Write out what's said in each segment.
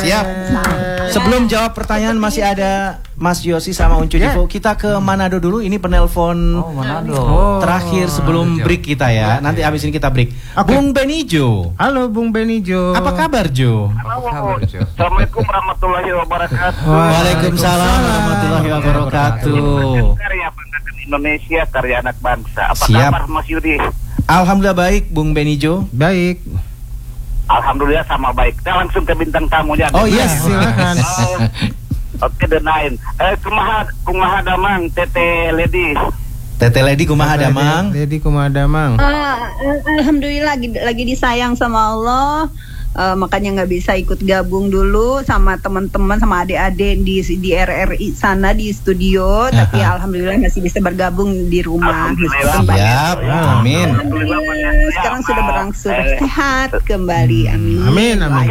Siap. Sebelum jawab pertanyaan masih ada Mas Yosi sama Uncu Divo. Kita ke Manado dulu. Ini penelpon terakhir sebelum break kita ya. Nanti habis ini kita break. Bung Benijo. Halo Bung Benijo. Apa kabar Jo? Halo. Assalamualaikum warahmatullahi wabarakatuh. Waalaikumsalam warahmatullahi wabarakatuh. Karya Bangsa Indonesia, karya anak bangsa. Apa Siap. kabar Mas Yudi? Alhamdulillah baik Bung Benijo. Baik. Alhamdulillah sama baik. Kita langsung ke bintang tamunya. Oh iya, silakan. Oke, The Nine. Kumaha damang Tete Lady. Tete Lady kumaha damang? Lady kumaha damang. Alhamdulillah lagi disayang sama Allah. Makanya nggak bisa ikut gabung dulu sama teman-teman sama adik-adik di RRI sana di studio, tapi alhamdulillah masih bisa bergabung di rumah. Siap, amin. Sekarang sudah berangsur sehat kembali, amin. Amin, amin.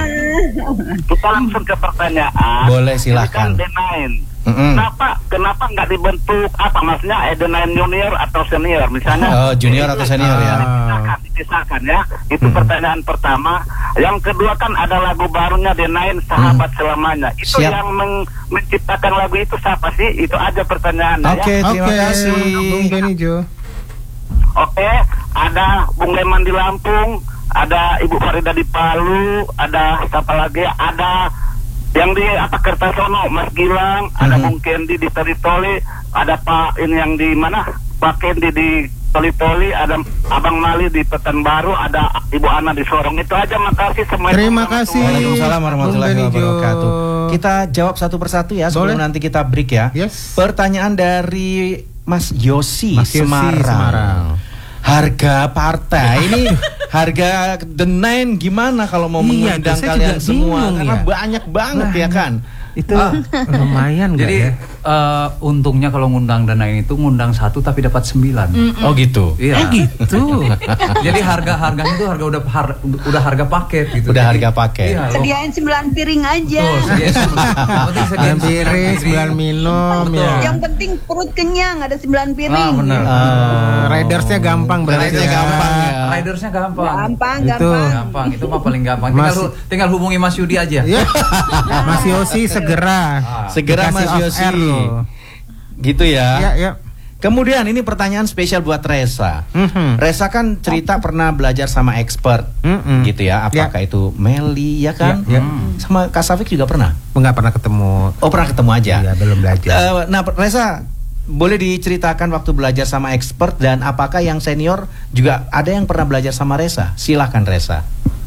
Kita langsung ke pertanyaan. Boleh, silakan. Ini kan The Nine. Kenapa nggak dibentuk apa maksudnya The Nine Junior atau Senior misalnya? Junior atau Senior ya? Dipisahkan ya. Itu pertanyaan pertama. Yang kedua kan ada lagu barunya The Nine, Sahabat Selamanya. Itu Siap. yang menciptakan lagu itu siapa sih? Itu aja pertanyaannya. Oke, terima kasih Bung Benijo. Oke, ada Bung Leman di Lampung, ada Ibu Farida di Palu, ada siapa lagi? Ada yang di Kertasono, Mas Gilang, ada Bung Kendi di Toli-Toli, ada Pak ini yang di mana? Pak Kendi di Toli-Toli, ada Abang Mali di Pekanbaru, ada Ibu Ana di Sorong. Itu aja, makasih semuanya. Terima kasih. Waalaikumsalam warahmatullahi Bung Benijo. wabarakatuh. Kita jawab satu persatu ya sebelum nanti kita break ya. Yes. Pertanyaan dari Mas Yosi, Mas Yosi, Semarang. Harga partai ini harga The Nine gimana kalau mau mengundang saya kalian juga semua bingung karena ya. banyak banget ya kan. Itu lumayan nggak Jadi ya? untungnya kalau ngundang dana ini tuh ngundang 1 tapi dapat 9. Oh gitu. Iya. Gitu. Jadi harganya itu udah harga paket gitu. Udah Jadi, harga paket. Iya, Sediain 9 piring aja. Tuh, sediain 9 piring, 9 minum ya. Yang penting perut kenyang, ada 9 piring. benar. Ridersnya gampang berarti. Ridersnya gampang ya. Ridersnya gampang. Gampang. Itu mah paling gampang. Tinggal hubungi Mas Yudi aja. Ya. Mas Yosi segera. Segera Mas Dikasih off Yosi. air loh. Gitu ya. Ya. Kemudian ini pertanyaan spesial buat Reza. Reza kan cerita pernah belajar sama expert, gitu ya. Apakah itu Meli ya kan? Sama Kak Safik juga pernah? Nggak pernah ketemu. Oh pernah ketemu aja. Iya, belum belajar. Nah Reza, boleh diceritakan waktu belajar sama expert dan apakah yang senior juga ada yang pernah belajar sama Reza? Silahkan Reza.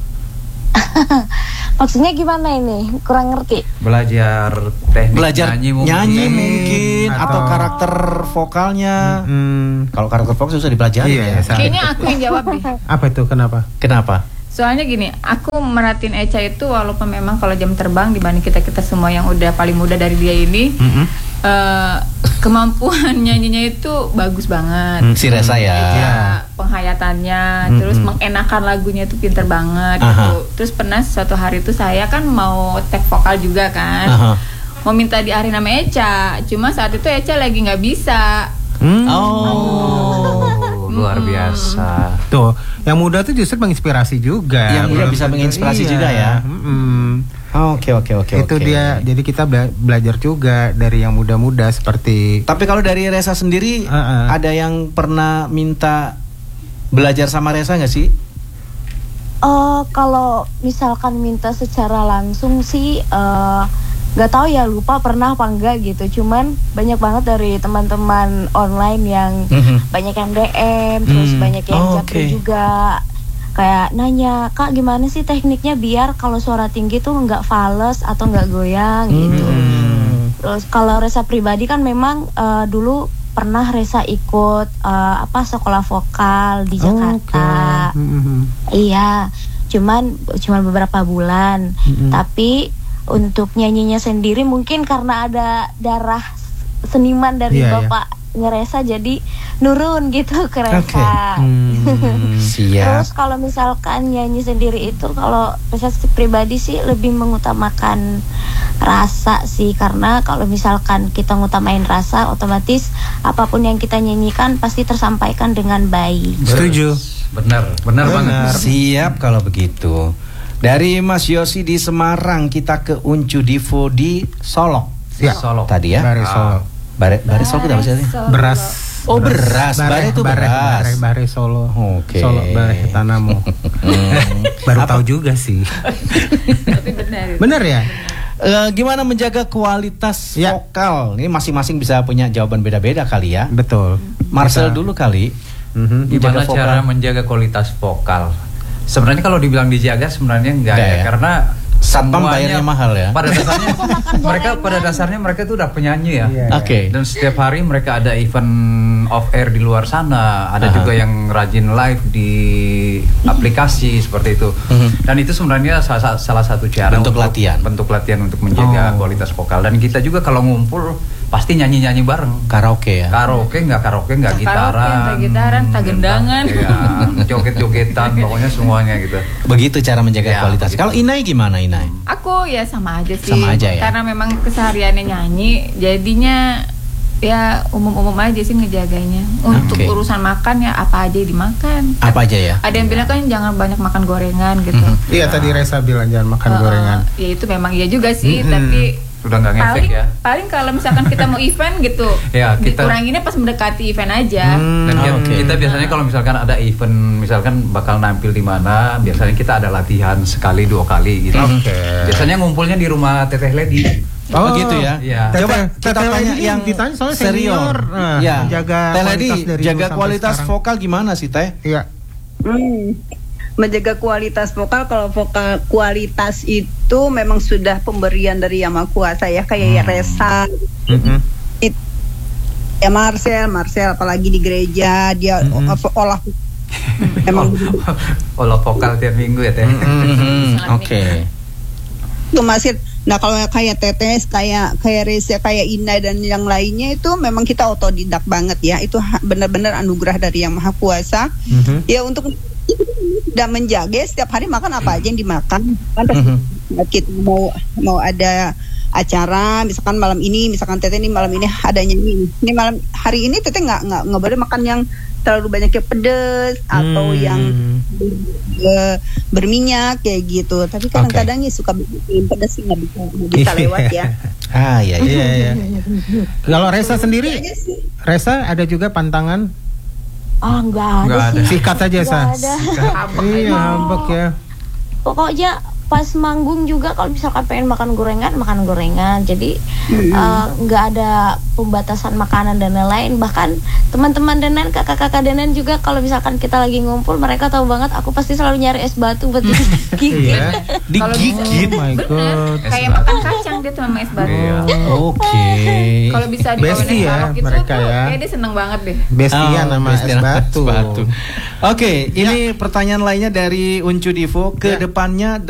Maksudnya gimana ini? Kurang ngerti. Belajar teknik Belajar nyanyi mungkin atau atau karakter vokalnya. Kalau karakter vokal susah dipelajari ya. Kayaknya aku yang jawab deh. Apa itu? Kenapa? Soalnya gini, aku merhatiin Echa itu walaupun memang kalau jam terbang dibanding kita semua yang udah paling muda dari dia ini, kemampuan nyanyinya itu bagus banget. Si Reza ya. Penghayatannya, terus mengenakan lagunya itu pinter banget gitu. Terus pernah suatu hari itu saya kan mau tag vokal juga kan, mau minta diarahin sama Echa, cuma saat itu Echa lagi nggak bisa. Luar biasa. Tuh, yang muda tuh justru menginspirasi juga. Yang muda bisa menginspirasi juga ya. Oke. Itu dia. Jadi kita belajar juga dari yang muda-muda seperti. Tapi kalau dari Reza sendiri, ada yang pernah minta belajar sama Reza nggak sih? Kalau misalkan minta secara langsung sih nggak tahu ya, lupa pernah apa enggak gitu. Cuman banyak banget dari teman-teman online yang banyak yang DM, terus banyak yang japri juga. Kayak nanya, Kak gimana sih tekniknya biar kalau suara tinggi tuh nggak fales atau nggak goyang gitu. Terus kalau Reza pribadi kan memang dulu pernah Reza ikut sekolah vokal di Jakarta. Iya, cuman beberapa bulan. Tapi untuk nyanyinya sendiri mungkin karena ada darah seniman dari bapak Reza jadi nurun gitu ke Reza. Terus kalau misalkan nyanyi sendiri itu kalau Reza pribadi sih lebih mengutamakan rasa sih, karena kalau misalkan kita ngutamain rasa otomatis apapun yang kita nyanyikan pasti tersampaikan dengan baik. Setuju. Benar banget. Siap kalau begitu. Dari Mas Yosi di Semarang, kita ke Uncu Divo di Solok. Ya. Solok. Tadi ya. Bare Solo. Bare Solok itu apa sih? Beras. Oh, beras. Bare itu beras. Bare Solo. Oke. Solo bare Tanamo. Baru tahu juga sih. Tapi benar. Bener ya? Gimana menjaga kualitas Ya. vokal? Ini masing-masing bisa punya jawaban beda-beda kali ya. Betul. Marcel dulu kali. Gimana Menjaga cara vokal. menjaga kualitas vokal? Sebenarnya kalau dibilang dijaga sebenarnya enggak Enggak ya, ya? karena Satpam semuanya bayarnya mahal ya. Pada dasarnya mereka tuh udah penyanyi ya. Iya. Oke. Dan setiap hari mereka ada event off air di luar sana, ada juga yang rajin live di aplikasi seperti itu. Dan itu sebenarnya salah satu cara Bentuk latihan untuk menjaga kualitas vokal. Dan kita juga kalau ngumpul pasti nyanyi Karaoke ya. karaoke nggak gitaran, tak gendangan. ya, joget-jogetan, pokoknya semuanya gitu. Begitu cara menjaga Ya, kualitas. begitu. Kalau Inai gimana Inai? Aku ya sama aja sih. Sama aja ya? Karena memang kesehariannya nyanyi, jadinya ya umum-umum aja sih ngejaganya. Untuk Oke. urusan makan ya apa aja dimakan. Apa aja ya? Ada yang bilang kan jangan banyak makan gorengan gitu. Iya tadi Reza bilang jangan makan gorengan. Ya itu memang iya juga sih, tapi Udah nggak ngefek paling ya. paling kalau misalkan kita mau event gitu, Ya, kita- dikuranginnya pas mendekati event aja. Dan Oke. kita biasanya kalau misalkan ada event, misalkan bakal nampil di mana, biasanya kita ada latihan sekali 2 kali gitu. Oke. Biasanya ngumpulnya di rumah Teteh Lady. Oh, gitu ya. Iya. Coba Teteh kita tanya Lady yang ditanya soalnya senior. senior. Nah, Ya. menjaga Teh Lady, kualitas dari jaga dulu sampai kualitas sekarang. vokal gimana sih Teh? Iya. Menjaga kualitas vokal, kalau vokal kualitas itu memang sudah pemberian dari Yang Maha Kuasa ya, kayak Reza, ya Marcel apalagi di gereja dia olah emang Olah vokal tiap minggu ya Teh. Oke. itu masih. Nah kalau kayak Tetes, kayak Reza, kayak Indah dan yang lainnya itu memang kita otodidak banget ya. Itu benar-benar anugerah dari Yang Maha Kuasa. Ya untuk dan menjaga setiap hari makan apa aja yang dimakan. Kan kita mau ada acara, misalkan malam ini, misalkan Teteh ini malam ini ada nyanyi. Ini malam hari ini Teteh nggak boleh makan yang terlalu banyak yang pedes atau yang berminyak kayak gitu. Tapi kadang-kadang ya suka bikin pedes sih nggak bisa lewat ya. Iya. Kalau Reza sendiri, Reza ada juga pantangan? Nggak ada sih. Sikat aja Sa. Nggak ada. Iya, habak ya. Pokoknya pas manggung juga kalau misalkan pengen makan gorengan, jadi nggak ada pembatasan makanan dan lain-lain. Bahkan teman-teman Denan, kakak-kakak Denan juga kalau misalkan kita lagi ngumpul, mereka tahu banget aku pasti selalu nyari es batu buat digigit. Iya. Digigit. Oh my god. Kayak makan kacang dia tuh sama es batu. Oke. Kalau bisa dibawain Bestie es ya, balok gitu mereka tuh, ya. kayak dia seneng banget deh. Bestian sama es batu. Oke, ini pertanyaan lainnya dari Uncu Divo. Ke depannya